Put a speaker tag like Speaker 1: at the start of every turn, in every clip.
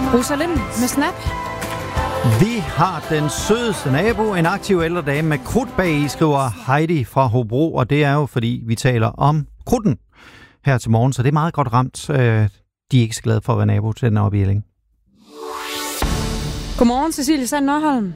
Speaker 1: Rosalind med Snap.
Speaker 2: Vi har den sødeste nabo, en aktiv ældre dame med krudt bag i, skriver Heidi fra Hobro, og det er jo, fordi vi taler om krudten her til morgen, så det er meget godt ramt. De er ikke så glade for at være nabo til den oppe i Elling.
Speaker 1: Godmorgen, Cecilie Sand Nørholm.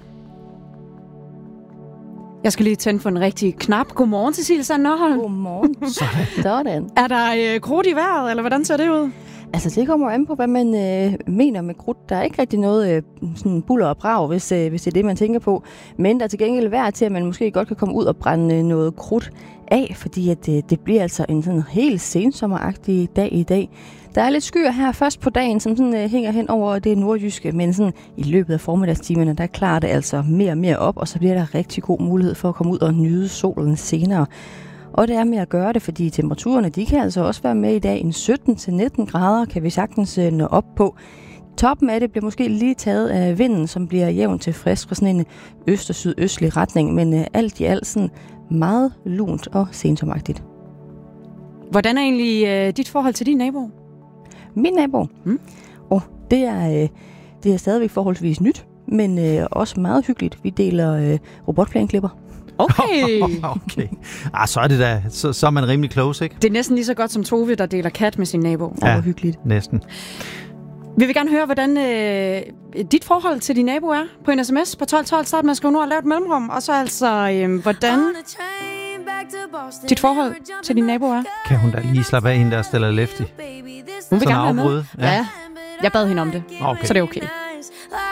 Speaker 1: Jeg skal lige tænde for en rigtig knap. Godmorgen, Cecilie Sand Nørholm.
Speaker 3: Godmorgen.
Speaker 1: Sådan. Er der krudt i vejret, eller hvordan ser det ud?
Speaker 3: Altså, det kommer an på, hvad man mener med krudt. Der er ikke rigtig noget sådan buller og brag, hvis det er det, man tænker på. Men der er til gengæld værd til, at man måske godt kan komme ud og brænde noget krudt af, fordi at det bliver altså en sådan helt sensommeragtig dag i dag. Der er lidt skyer her først på dagen, som sådan hænger hen over det nordjyske, men sådan i løbet af formiddagstimerne, der klarer det altså mere og mere op, og så bliver der rigtig god mulighed for at komme ud og nyde solen senere. Og det er med at gøre det, fordi temperaturerne, de kan altså også være med i dag. En 17-19 grader kan vi sagtens nå op på. Toppen af det bliver måske lige taget af vinden, som bliver jævnt til frisk fra sådan en øst- og sydøstlig retning, men alt i alt sådan meget lunt og sensomagtigt.
Speaker 1: Hvordan er egentlig dit forhold til din nabo?
Speaker 3: Min nabo? Det er stadigvæk forholdsvis nyt, men også meget hyggeligt. Vi deler robotplænklipper.
Speaker 1: Okay.
Speaker 2: Okay. Så er det da. Så er man rimelig close, ikke?
Speaker 1: Det er næsten lige så godt som Tove, der deler kat med sin nabo.
Speaker 3: Ja, hyggeligt.
Speaker 2: Næsten.
Speaker 1: Vi vil gerne høre, hvordan dit forhold til din nabo er på en sms på 1212. Start med at skrive nu og lave et mellemrum. Og så altså, hvordan dit forhold til din nabo er.
Speaker 2: Kan hun da lige slappe af hende, der stiller lefty?
Speaker 1: Hun vil
Speaker 2: sådan
Speaker 1: gerne være med.
Speaker 2: Ja.
Speaker 1: Ja, jeg bad hende om det,
Speaker 2: Okay.
Speaker 1: så det er okay.